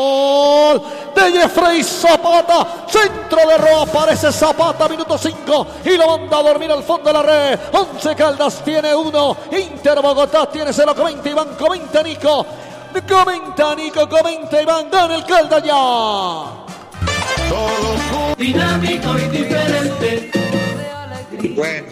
De Jeffrey Zapata, centro de Roa, aparece Zapata, minuto 5, y lo manda a dormir al fondo de la red. Once Caldas tiene 1, Inter Bogotá tiene 0. Comenta Iván, comenta Nico, comenta Iván, gana el Caldas ya. Todo dinámico y diferente. Bueno,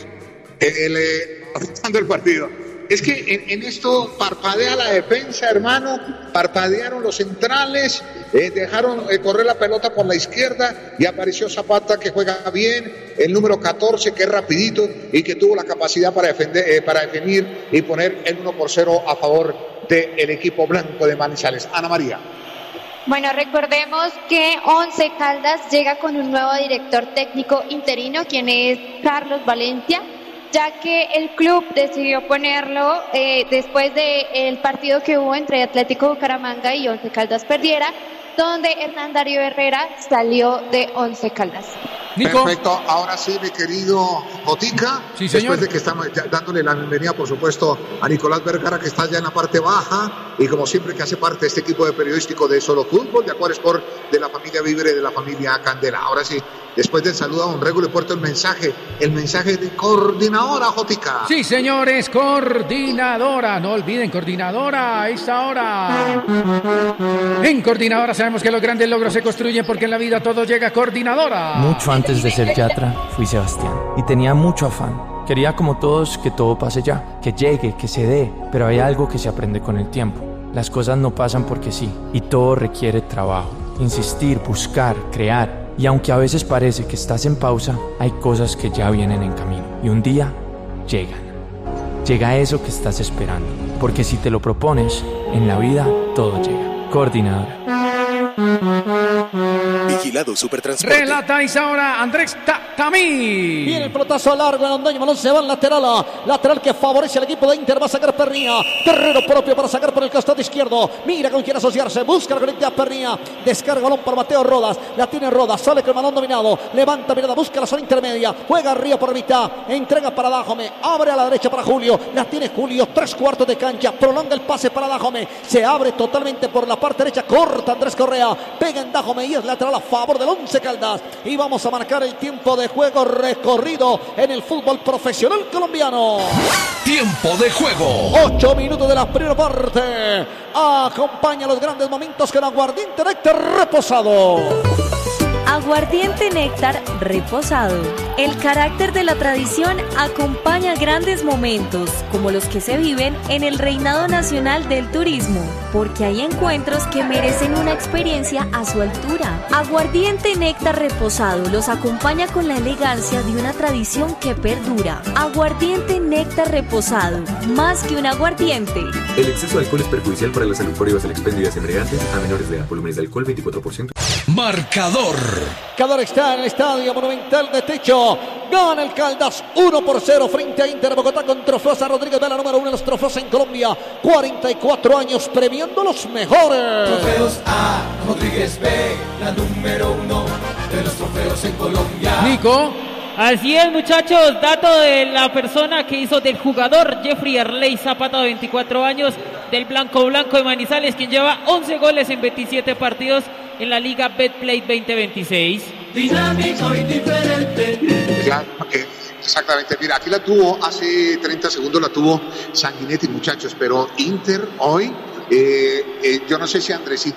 el partido. Es que en esto parpadea la defensa, hermano, parpadearon los centrales, dejaron correr la pelota por la izquierda y apareció Zapata, que juega bien, el número 14, que es rapidito y que tuvo la capacidad para definir y poner el 1-0 a favor del equipo blanco de Manizales. Ana María. Bueno, recordemos que Once Caldas llega con un nuevo director técnico interino, quien es Carlos Valencia, ya que el club decidió ponerlo después del partido que hubo entre Atlético Bucaramanga y Once Caldas perdiera, donde Hernán Darío Herrera salió de Once Caldas. Nico. Perfecto, ahora sí, mi querido Jotica, sí, señor. Después de que estamos dándole la bienvenida, por supuesto, a Nicolás Vergara, que está ya en la parte baja, y como siempre que hace parte de este equipo de periodístico de Solo Fútbol, de Acuario Sport, de la familia Vibre, de la familia Candela. Ahora sí, después del saludo a Don Rego, le puerto el mensaje de coordinadora, Jotica. Sí, señores, coordinadora, no olviden, coordinadora, a esta hora. En coordinadora sabemos que los grandes logros se construyen porque en la vida todo llega a coordinadora. Mucho antes de ser Yatra, fui Sebastián y tenía mucho afán. Quería, como todos, que todo pase ya, que llegue, que se dé, pero hay algo que se aprende con el tiempo. Las cosas no pasan porque sí, y todo requiere trabajo, insistir, buscar, crear. Y aunque a veces parece que estás en pausa, hay cosas que ya vienen en camino. Y un día llegan. Llega eso que estás esperando. Porque si te lo propones, en la vida todo llega. Coordinadora. Vigilado Supertransporte. Relata ahora Andrés Tamí. Viene el pelotazo largo en Londoño, balón se va al lateral que favorece al equipo de Inter, va a sacar Pernia, terreno propio para sacar por el costado izquierdo, mira con quién asociarse, busca la conecta a Pernia, descarga el balón por Mateo Rodas, la tiene Rodas, sale con el balón dominado, levanta mirada, busca la zona intermedia, juega arriba por mitad, entrega para Dajome, abre a la derecha para Julio, la tiene Julio, 3/4 de cancha, prolonga el pase para Dajome, se abre totalmente por la parte derecha, corta Andrés Correa, pega en Dajome y es lateral a favor del Once Caldas. Y vamos a marcar el tiempo de juego recorrido en el fútbol profesional colombiano. Tiempo de juego. 8 minutos de la primera parte. Acompaña los grandes momentos con Aguardiente Néctar Reposado. Aguardiente Néctar Reposado. El carácter de la tradición acompaña grandes momentos, como los que se viven en el Reinado Nacional del Turismo, porque hay encuentros que merecen una experiencia a su altura. Aguardiente Néctar Reposado los acompaña con la elegancia de una tradición que perdura. Aguardiente Néctar Reposado, más que un aguardiente. El exceso de alcohol es perjudicial para la salud. Prohíbas el expendio de embriagantes a menores de edad. Volúmenes de alcohol 24%. Marcador. Marcador está en el Estadio Monumental de Techo. Gana el Caldas 1-0 frente a Inter Bogotá con trofeos a Rodríguez Vela, número 1 de los trofeos en Colombia. 44 años premiando los mejores. Trofeos a Rodríguez Vela, número 1 de los trofeos en Colombia. Nico. Así es, muchachos, dato de la persona que hizo del jugador Jeffrey Arley Zapata, de 24 años, del Blanco de Manizales, quien lleva 11 goles en 27 partidos en la Liga Betplay 2026. Dinámico y diferente. Claro, exactamente. Mira, aquí la tuvo hace 30 segundos, la tuvo Sanguinetti, muchachos, pero Inter hoy, yo no sé si Andrés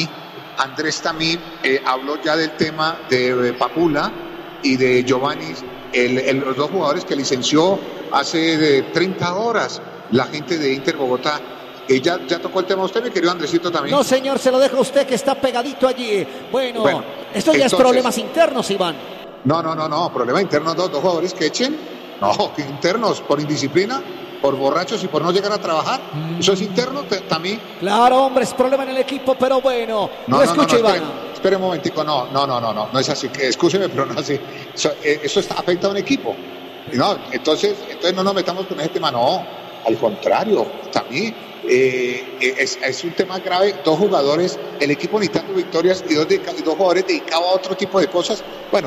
Tamí habló ya del tema de Papula y de Giovanni, los dos jugadores que licenció hace 30 horas la gente de Inter Bogotá. ¿Ya tocó el tema usted, mi querido Andresito, también? No, señor, se lo deja usted, que está pegadito allí. Bueno, esto ya es problemas internos, Iván. No, problema interno, dos jugadores que echen. No, internos, por indisciplina, por borrachos y por no llegar a trabajar. Eso es interno también. Claro, hombre, es problema en el equipo, pero bueno. No escuche, Iván. Espere un momentico, no es así, escúcheme, pero no así. Eso afecta a un equipo. No, entonces no nos metamos con ese tema, no, al contrario, también es un tema grave. Dos jugadores, el equipo necesitando victorias y dos jugadores dedicados a otro tipo de cosas. Bueno,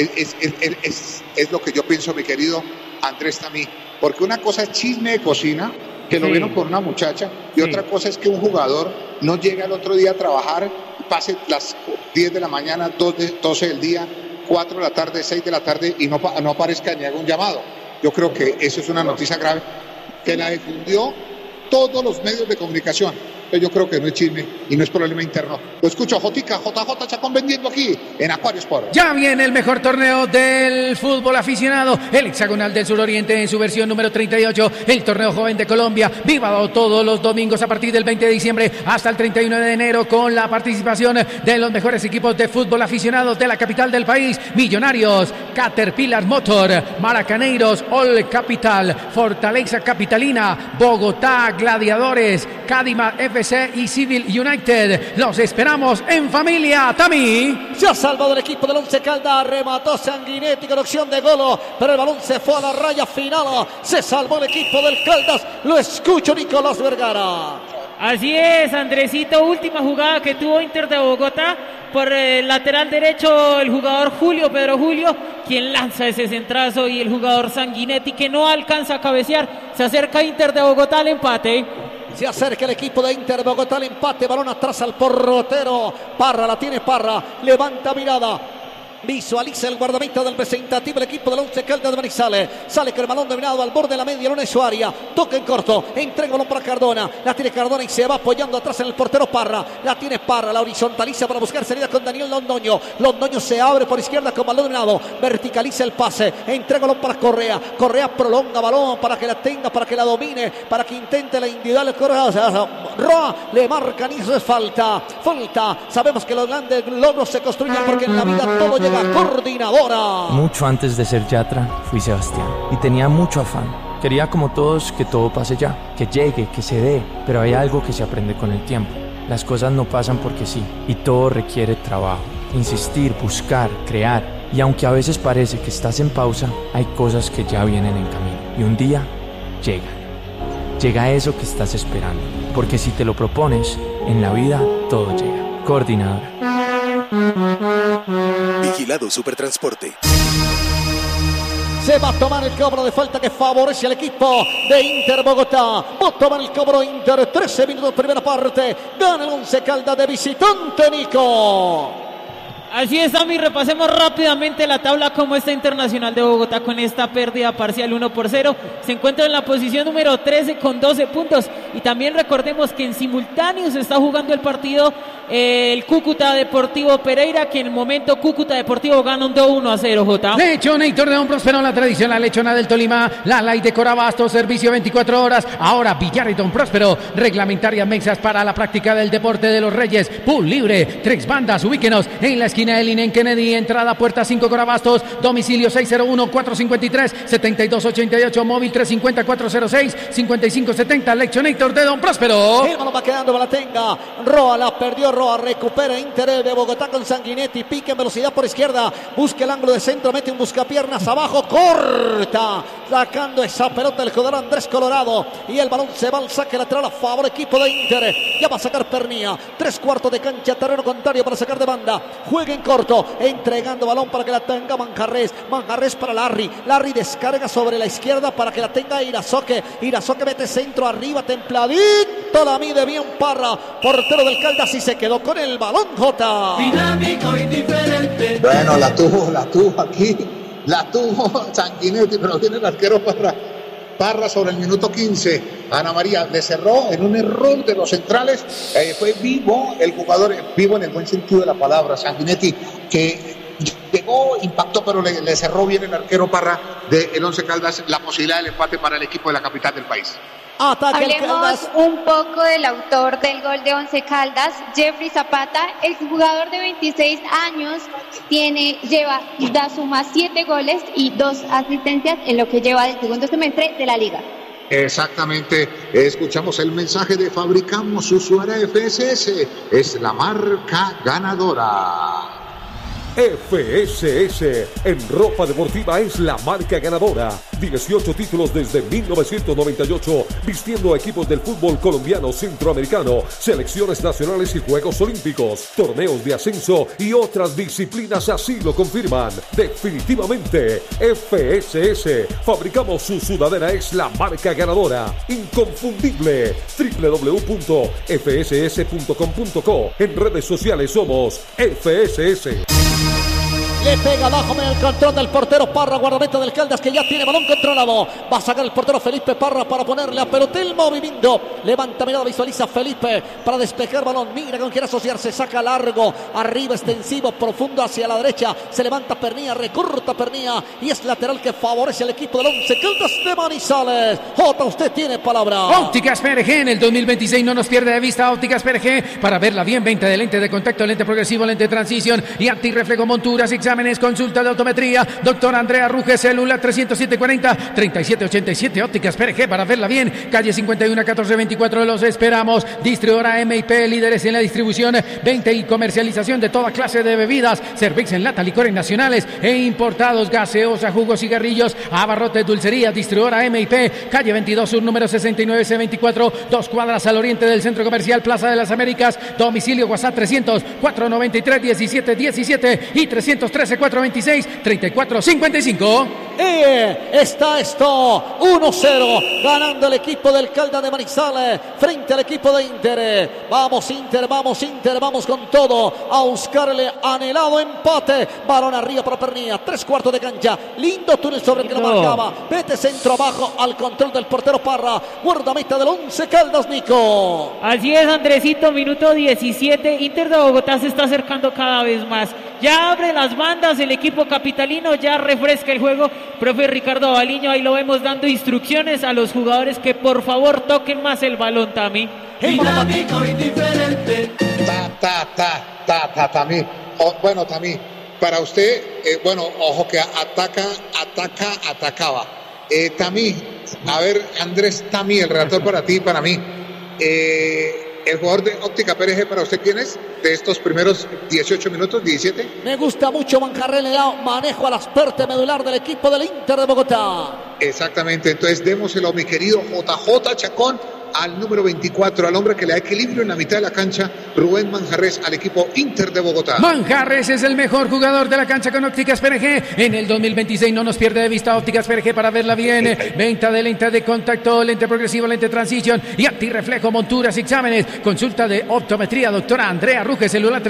es lo que yo pienso, mi querido Andrés Tamí, porque una cosa es chisme de cocina, que lo vieron con una muchacha, y otra cosa es que un jugador no llega el otro día a trabajar pase las 10 de la mañana, 12 del día, 4 de la tarde, 6 de la tarde y no aparezca ni haga un llamado. Yo creo que eso es una noticia grave que la difundió todos los medios de comunicación. Yo creo que no es chisme y no es problema interno. Lo escucho, JJ Chacón vendiendo aquí en Acuario Sport. Ya viene el mejor torneo del fútbol aficionado, el hexagonal del suroriente en su versión número 38, el torneo joven de Colombia, vívalo todos los domingos a partir del 20 de diciembre hasta el 31 de enero con la participación de los mejores equipos de fútbol aficionados de la capital del país: Millonarios, Caterpillar Motor, Maracaneiros, All Capital, Fortaleza Capitalina, Bogotá Gladiadores, Cadima FC y Civil United. Los esperamos en familia. Tami. Se ha salvado el equipo del Once Caldas. Remató Sanguinetti con opción de gol, pero el balón se fue a la raya final. Se salvó el equipo del Caldas. Lo escucho, Nicolás Vergara. Así es, Andresito. Última jugada que tuvo Inter de Bogotá. Por el lateral derecho, el jugador Pedro Julio, quien lanza ese centrazo, y el jugador Sanguinetti, que no alcanza a cabecear. Se acerca Inter de Bogotá al empate. Se acerca el equipo de Inter Bogotá al empate. Balón atrás al portero. Parra, la tiene Parra. Levanta mirada. Visualiza el guardameta del representativo, el equipo del Once Caldas de Manizales. Sale con el balón dominado al borde de la media luna de su área. Toca en corto. Entrega el balón para Cardona. La tiene Cardona y se va apoyando atrás en el portero Parra. La tiene Parra. La horizontaliza para buscar salida con Daniel Londoño. Londoño se abre por izquierda con balón dominado. Verticaliza el pase. Entrega el balón para Correa. Correa prolonga balón para que la tenga, para que la domine, para que intente la individual. Roa le marcan y eso es falta. Sabemos que los grandes logros se construyen porque en la vida todo llega. Coordinadora. Mucho antes de ser Yatra, fui Sebastián y tenía mucho afán. Quería, como todos, que todo pase ya, que llegue, que se dé, pero hay algo que se aprende con el tiempo. Las cosas no pasan porque sí, y todo requiere trabajo, insistir, buscar, crear. Y aunque a veces parece que estás en pausa, hay cosas que ya vienen en camino. Y un día llegan. Llega eso que estás esperando, porque si te lo propones, en la vida todo llega. Coordinadora. Vigilado Supertransporte. Se va a tomar el cobro de falta que favorece al equipo de Inter Bogotá. Va a tomar el cobro Inter. 13 minutos primera parte. Gana el Once Caldas de visitante, Nico. Así es, Sammy, repasemos rápidamente la tabla como está Internacional de Bogotá con esta pérdida parcial 1-0. Se encuentra en la posición número 13 con 12 puntos. Y también recordemos que en simultáneo se está jugando el partido el Cúcuta Deportivo Pereira, que en el momento Cúcuta Deportivo gana un 2-1-0, J. Lechonator de Don Próspero, la tradicional lechona del Tolima, la Light de Corabasto, servicio 24 horas. Ahora Villar y Don Próspero, reglamentarias mexas para la práctica del deporte de los Reyes. Pool libre, 3 bandas, ubíquenos en la esquina del Inen Kennedy, entrada puerta 5 Corabastos, domicilio 601-453-7288, móvil 350-406-5570, Lechonator de Don Próspero. El balón va quedando, la tenga. Roa la perdió, Roa recupera Inter de Bogotá con Sanguinetti, pica en velocidad por izquierda, busca el ángulo de centro, mete un buscapiernas abajo, corta, sacando esa pelota el jugador Andrés Colorado, y el balón se va al saque lateral a favor equipo de Inter. Ya va a sacar Pernía, 3/4 de cancha, terreno contrario para sacar de banda, juega en corto, entregando balón para que la tenga Manjarres para Larry descarga sobre la izquierda para que la tenga Irazoque mete centro arriba, templadito, la mide bien Parra, portero del Caldas, y se quedó con el balón, Jota. Dinámico y diferente. Bueno, la tuvo aquí, la tuvo Sanguinetti, pero viene el arquero Parra sobre el minuto 15. Ana María le cerró en un error de los centrales. Fue vivo el jugador, vivo en el buen sentido de la palabra, Sanguinetti, que llegó, impactó, pero le cerró bien el arquero Parra del Once Caldas la posibilidad del empate para el equipo de la capital del país. Hablemos un poco del autor del gol de Once Caldas, Jeffrey Zapata. El jugador de 26 años suma 7 goles y 2 asistencias en lo que lleva del segundo semestre de la liga. Exactamente, escuchamos el mensaje de Fabricamos Usuaria FSS, es la marca ganadora. FSS en ropa deportiva es la marca ganadora. 18 títulos desde 1998, vistiendo a equipos del fútbol colombiano, centroamericano, selecciones nacionales y Juegos Olímpicos, torneos de ascenso y otras disciplinas así lo confirman. Definitivamente, FSS, fabricamos su sudadera, es la marca ganadora. Inconfundible. www.fss.com.co. En redes sociales somos FSS. Le pega abajo en el control del portero Parra, guardameta del Caldas, que ya tiene balón controlado. Va a sacar el portero Felipe Parra para ponerle a pelota el movimiento. Levanta mirada, visualiza Felipe para despejar balón. Mira con quién asociarse, saca largo, arriba extensivo, profundo hacia la derecha. Se levanta Pernía, recorta Pernía y es lateral que favorece al equipo del Once Caldas de Manizales. Jota, usted tiene palabra. Ópticas PRG en el 2026 no nos pierde de vista. Ópticas PRG para verla bien. 20 de lente de contacto, lente progresivo, lente de transición y antirreflejo, monturas, exámenes, consulta de autometría. Doctor Andrea Ruge, celular 307-40-3787. Ópticas PRG para verla bien. Calle 51 1424. Los esperamos. Distribuidora MIP, líderes en la distribución, venta y comercialización de toda clase de bebidas, cerveza en lata, licores nacionales e importados, gaseosa, jugos, cigarrillos, abarrotes, dulcería. Distribuidora MIP, calle 22 Sur, número 69C24, 2 cuadras al oriente del Centro Comercial Plaza de las Américas. Domicilio WhatsApp 300-493-1717 y 313-426-3455. Está esto 1-0 ganando el equipo del Caldas de Manizales frente al equipo de Inter. Vamos Inter, vamos Inter, vamos con todo a buscarle anhelado empate. Balón arriba para Pernía, 3/4 de cancha, lindo túnel sobre el que lo marcaba. Vete centro abajo al control del portero Parra, guardameta del Once Caldas, Nico. Así es, Andresito, minuto 17. Inter de Bogotá se está acercando cada vez más. Ya abre las bandas el equipo capitalino, ya refresca el juego. Profe Ricardo Baliño, ahí lo vemos dando instrucciones a los jugadores que por favor toquen más el balón, Tami. Dinámico y diferente. Tami. Bueno, Tami, para usted, bueno, ojo que atacaba. Tami, a ver, Andrés Tami, el relator para ti y para mí. El jugador de Óptica PRG, ¿para usted quién es? De estos primeros 18 minutos, 17. Me gusta mucho Manjarre, le da manejo a la asperte medular del equipo del Inter de Bogotá. Exactamente, entonces démoselo, mi querido JJ Chacón, al número 24, al hombre que le da equilibrio en la mitad de la cancha, Rubén Manjarres, al equipo Inter de Bogotá. Manjarres es el mejor jugador de la cancha con Ópticas PRG. En el 2026 no nos pierde de vista Ópticas PRG para verla bien. Venta de lente de contacto, lente progresivo, lente transición y antirreflejo, monturas, exámenes. Consulta de optometría, doctora Andrea Ruge, celular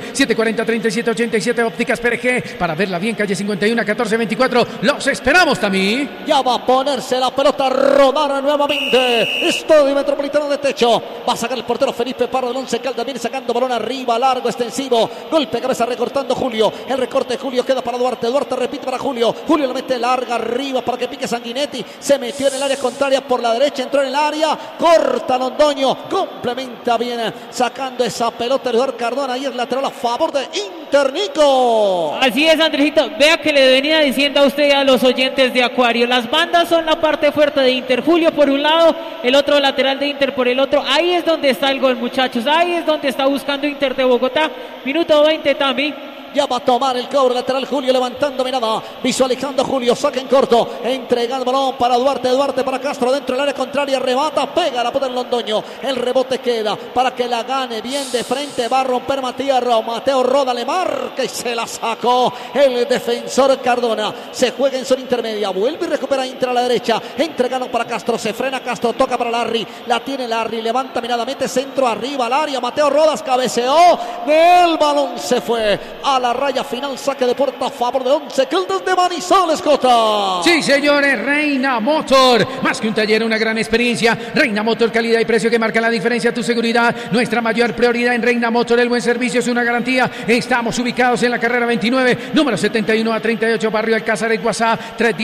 300-740-3787. Ópticas PRG para verla bien, calle 51 1424. Los esperamos también. Ya va a ponerse la pelota a rodar nuevamente. Estadio Metropolitano de techo. Va a sacar el portero Felipe Parra del Once Caldas. Viene sacando balón arriba, largo, extensivo. Golpe de cabeza recortando Julio. El recorte de Julio queda para Duarte. Duarte repite para Julio. Julio le mete larga arriba para que pique Sanguinetti. Se metió en el área contraria por la derecha. Entró en el área. Corta Londoño. Complementa bien. Sacando esa pelota Eduardo Cardona. Y es lateral a favor de Inter, Nico. Así es, Andresito. Vea que le venía diciendo a usted y a los oyentes de Acuario. Las bandas son la parte fuerte de Inter. Julio por un lado, el otro lateral de Inter por el otro. Ahí es donde está el gol, muchachos. Ahí es donde está buscando Inter de Bogotá. Minuto 20 también. Ya va a tomar el cobro lateral Julio, levantando mirada, visualizando Julio, saca en corto, entrega el balón para Duarte, Duarte para Castro, dentro del área contraria, rebata, pega la pelota en Londoño, el rebote queda para que la gane bien de frente, va a romper Mateo Roda, le marca y se la sacó el defensor Cardona, se juega en zona intermedia, vuelve y recupera Inter a la derecha, entregando para Castro, se frena Castro, toca para Larry, la tiene Larry, levanta mirada, mete centro arriba al área, Mateo Rodas cabeceó, el balón se fue a la raya final, saque de puerta a favor de Once Caldas de Manizales, Cota. Sí, señores, Reina Motor, más que un taller, una gran experiencia. Reina Motor, calidad y precio que marca la diferencia, tu seguridad, nuestra mayor prioridad en Reina Motor, el buen servicio es una garantía. Estamos ubicados en la carrera 29, número 71 a 38, barrio Alcázar, en WhatsApp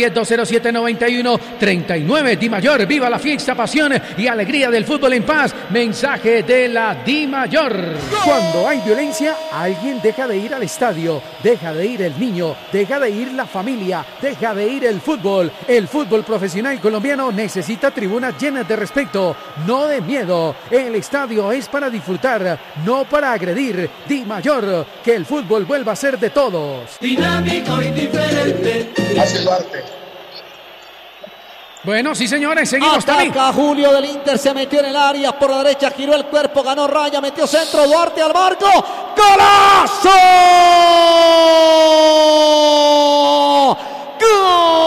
310-207-91-39. Di Mayor, viva la fiesta, pasión y alegría del fútbol en paz. Mensaje de la Di Mayor. Cuando hay violencia, alguien deja de ir al estadio. estadio, deja de ir el niño, deja de ir la familia, deja de ir el fútbol. El fútbol profesional colombiano necesita tribunas llenas de respeto, no de miedo. El estadio es para disfrutar, no para agredir. Di Mayor, que el fútbol vuelva a ser de todos. Dinámico y diferente. Hace el arte. Bueno, sí señores, seguimos también. Ataca Julio del Inter, se metió en el área por la derecha, giró el cuerpo, ganó raya, metió centro, Duarte al marco. ¡Golazo! ¡Gol!